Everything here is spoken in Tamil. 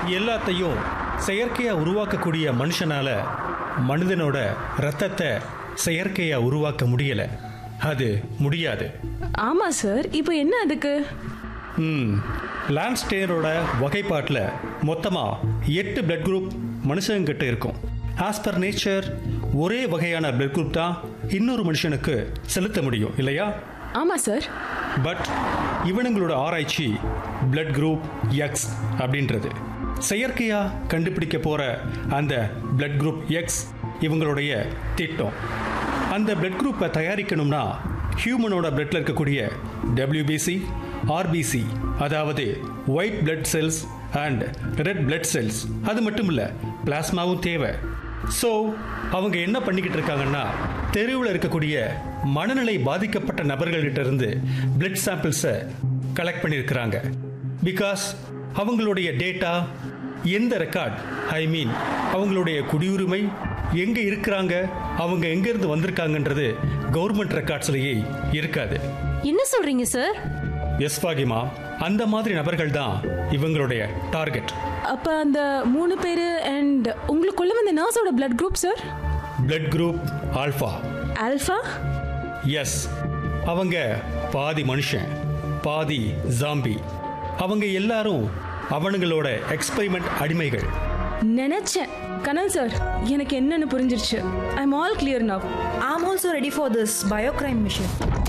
எல்லாத்தையும் செயற்கையா உருவாக்கக்கூடிய மனுஷனால மனிதனோட ரத்தத்தை செயற்கையா உருவாக்க முடியல. அது முடியாது. ஆமா சார், இப்போ என்ன அதுக்கு? லான்ஸ்டேனரோட வகைப்பாட்டில் மொத்தமாக 8 பிளட் குரூப் மனுஷங்கிட்ட இருக்கும். ஆஸ் பர் நேச்சர் ஒரே வகையான பிளட் குரூப் தான் இன்னொரு மனுஷனுக்கு செலுத்த முடியும் இல்லையா? ஆமா சார். பட் இவனுங்களோட ஆராய்ச்சி பிளட் குரூப் எக்ஸ் அப்படின்றது. செயற்கையாக கண்டுபிடிக்க போகிற அந்த பிளட் குரூப் எக்ஸ் இவங்களுடைய திட்டம். அந்த பிளட் குரூப்பை தயாரிக்கணும்னா ஹியூமனோட பிளட்டில் இருக்கக்கூடிய டபிள்யூபிசி, ஆர்பிசி, அதாவது white blood cells and red blood cells, அது மட்டும் இல்லை பிளாஸ்மாவும் தேவை. ஸோ அவங்க என்ன பண்ணிக்கிட்டு இருக்காங்கன்னா, தெருவில் இருக்கக்கூடிய மனநிலை பாதிக்கப்பட்ட நபர்கள்கிட்ட இருந்து பிளட் சாம்பிள்ஸை கலெக்ட் பண்ணியிருக்கிறாங்க. பிகாஸ் அவங்களுடைய டேட்டா, எந்த ரெக்கார்ட், ஐ மீன் அவங்களுடைய குடியுரிமை, எங்கே இருக்கிறாங்க, அவங்க எங்கேருந்து வந்திருக்காங்கன்றது கவர்மெண்ட் ரெக்கார்ட்ஸ்லேயே இருக்காது. என்ன சொல்றீங்க சார்? எஸ் ஃபாகிமா, அந்த மாதிரி நபர்கள் தான் இவங்களுடைய டார்கெட். அப்ப அந்த 3 பேரு அண்ட் உங்களுக்குள்ள வந்த நர்ஸோட blood group sir? Blood group alpha. Alpha? S. அவங்க பாதி மனுஷன் பாதி ஜாம்பி. அவங்க எல்லாரும் அவனுங்களோட எக்ஸ்பெரிமெண்ட் அடிமைகள். நினைச்சேன். கனல் சார், எனக்கு என்னன்னு புரிஞ்சிருச்சு. ஐ அம் all clear now. I am also ready for this biocrime mission.